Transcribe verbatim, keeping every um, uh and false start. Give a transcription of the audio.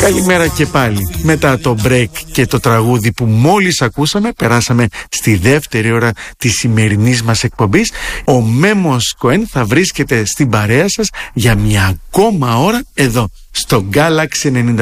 Καλημέρα και πάλι. Μετά το break και το τραγούδι που μόλις ακούσαμε, περάσαμε στη δεύτερη ώρα της σημερινής μας εκπομπής. Ο Μέμος Κοέν θα βρίσκεται στην παρέα σας για μια ακόμα ώρα εδώ στο Galaxy ενενήντα